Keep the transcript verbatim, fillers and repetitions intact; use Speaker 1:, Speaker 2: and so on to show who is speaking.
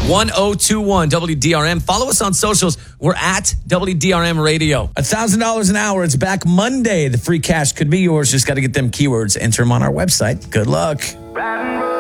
Speaker 1: one oh two one W D R M. Follow us on socials. We're at W D R M Radio.
Speaker 2: one thousand dollars an hour. It's back Monday. The free cash could be yours. Just got to get them keywords. Enter them on our website. Good luck.